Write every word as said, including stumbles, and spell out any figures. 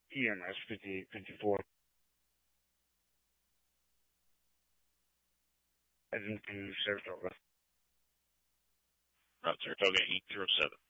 E M S fifty-eight fifty-four. Edmonton, Saratoga. Route Saratoga eight zero seven.